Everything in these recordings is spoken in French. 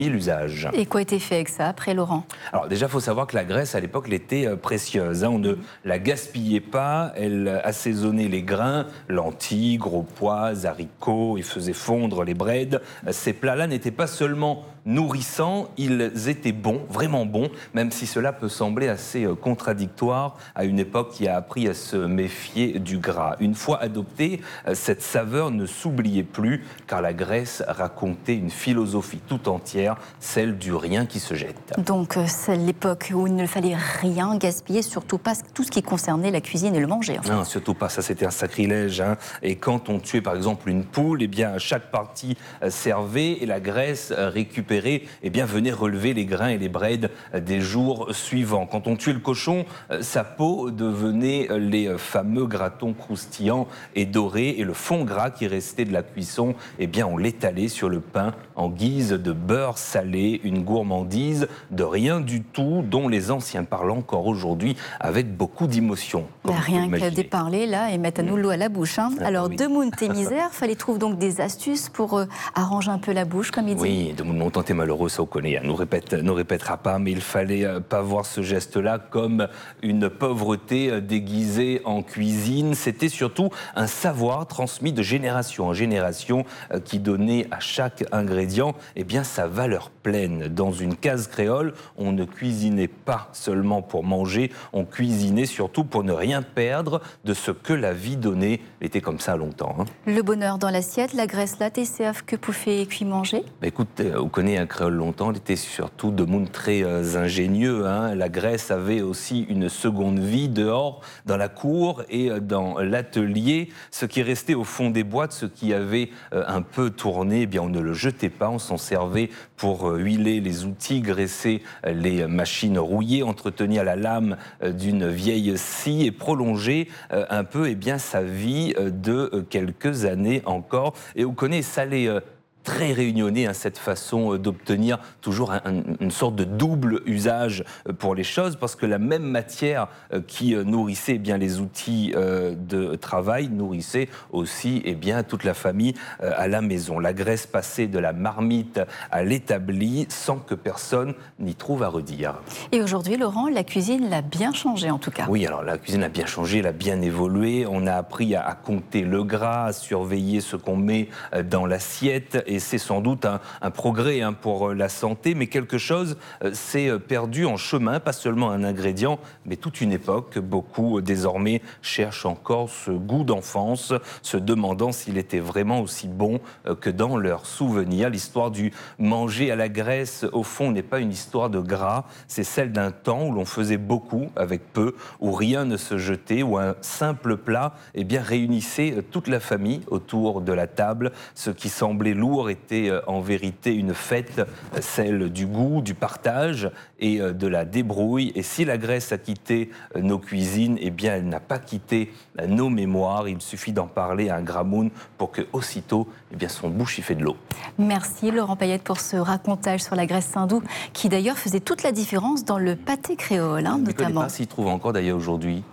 et l'usage. Et quoi a été fait avec ça après, Laurent? Alors déjà, il faut savoir que la graisse, à l'époque, elle était précieuse. On ne la gaspillait pas, elle assaisonnait les grains, lentilles, gros pois, haricots, et faisait fondre les braides. Ces plats-là n'étaient pas seulement nourrissants, ils étaient bons, vraiment bons, même si cela peut sembler assez contradictoire à une époque qui a appris à se méfier du gras. Une fois adoptée, cette saveur ne s'oubliait plus, car la Grèce racontait une philosophie tout entière, celle du rien qui se jette. Donc c'est l'époque où il ne fallait rien gaspiller, surtout pas tout ce qui concernait la cuisine et le manger. En fait. Non, surtout pas, ça c'était un sacrilège. Et quand on tuait par exemple une poule, eh bien chaque partie servait et la Grèce récupérait, eh bien venait relever les grains et les braides des jours suivants. Quand on tuait le cochon, sa peau devenait les fameux gratons croustillants et dorés, et le fond gras qui restait de la cuisson, eh bien on l'étalait sur le pain en guise de beurre salé, une gourmandise de rien du tout dont les anciens parlent encore aujourd'hui avec beaucoup d'émotion. Rien qu'à déparler là et mettre à nous l'eau à la bouche. Alors oui. Demoun et misère, fallait trouver donc des astuces pour arranger un peu la bouche, comme il dit. Oui, Demoun longtemps est malheureux, ça on connaît, nous répétera pas, mais il fallait pas voir ce geste-là comme une pauvreté déguisée en cuisine. C'était surtout un savoir transmis de génération en génération qui donnait à chaque ingrédient eh bien, sa valeur pleine. Dans une case créole, on ne cuisinait pas seulement pour manger, on cuisinait surtout pour ne rien perdre de ce que la vie donnait. Il était comme ça longtemps. Le bonheur dans l'assiette, la graisse là, TCF que pouvez cuire manger. Écoute, on connaît un créole longtemps, il était surtout de monde très ingénieux. La Grèce avait aussi une seconde vie dehors, dans la cour et dans l'atelier. Ce qui restait au fond des boîtes, ce qui avait un peu tourné, eh bien on ne le jetait pas, on s'en servait pour huiler les outils, graisser les machines rouillées, entretenir la lame d'une vieille scie et prolonger un peu eh bien, sa vie de quelques années encore. Et on connaît ça les très réunionnée, cette façon d'obtenir toujours une sorte de double usage pour les choses, parce que la même matière qui nourrissait bien les outils de travail nourrissait aussi toute la famille à la maison. La Grèce passait de la marmite à l'établi sans que personne n'y trouve à redire. Et aujourd'hui, Laurent, la cuisine l'a bien changé en tout cas. Oui, alors la cuisine a bien changé, elle a bien évolué. On a appris à compter le gras, à surveiller ce qu'on met dans l'assiette. Et c'est sans doute un progrès pour la santé, mais quelque chose s'est perdu en chemin, pas seulement un ingrédient, mais toute une époque. Beaucoup désormais cherchent encore ce goût d'enfance, se demandant s'il était vraiment aussi bon que dans leurs souvenirs. L'histoire du manger à la Grèce, au fond, n'est pas une histoire de gras, c'est celle d'un temps où l'on faisait beaucoup avec peu, où rien ne se jetait, où un simple plat réunissait toute la famille autour de la table. Ce qui semblait lourd était en vérité une fête, celle du goût, du partage et de la débrouille. Et si la Grèce a quitté nos cuisines, elle n'a pas quitté nos mémoires. Il suffit d'en parler à un gramoun pour que aussitôt, son bouche y fait de l'eau. Merci Laurent Payette pour ce racontage sur la Grèce Saint-Doux, qui d'ailleurs faisait toute la différence dans le pâté créole, notamment. Je ne connais pas s'il trouve encore d'ailleurs aujourd'hui.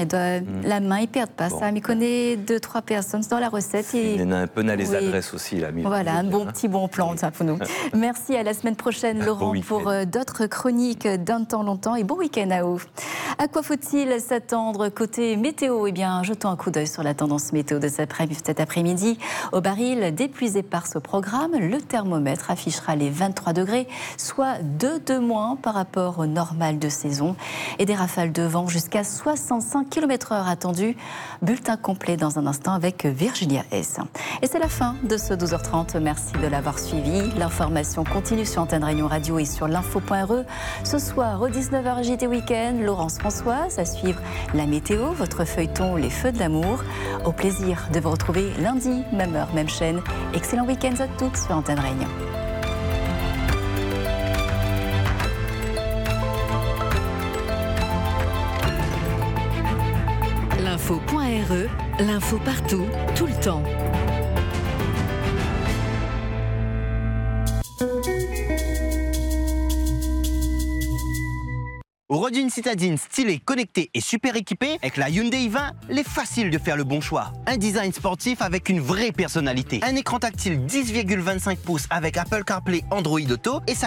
La main, ils ne perdent pas ça. Mais il connaît 2-3 personnes dans la recette. Il y en a un peu dans les adresses aussi. Là, voilà, un bon plan ça, pour nous. Merci, à la semaine prochaine, Laurent, pour d'autres chroniques d'un temps longtemps. Et bon week-end à vous. À quoi faut-il s'attendre côté météo ? Jetons un coup d'œil sur la tendance météo de cet après-midi. Au baril, des pluies éparses au programme. Le thermomètre affichera les 23 degrés, soit 2 de moins par rapport au normal de saison. Et des rafales de vent jusqu'à 65 km/h attendu. Bulletin complet dans un instant avec Virginia S. Et c'est la fin de ce 12h30. Merci de l'avoir suivi. L'information continue sur Antenne Réunion Radio et sur l'info.re. Ce soir, au 19h, JT Week-end, Laurence Françoise, à suivre la météo, votre feuilleton Les Feux de l'amour. Au plaisir de vous retrouver lundi, même heure, même chaîne. Excellent week-end à toutes sur Antenne Réunion. L'info.re, l'info partout, tout le temps. Rodine citadine stylée, connectée et super équipée, avec la Hyundai i20, il est facile de faire le bon choix. Un design sportif avec une vraie personnalité. Un écran tactile 10,25 pouces avec Apple CarPlay, Android Auto et sa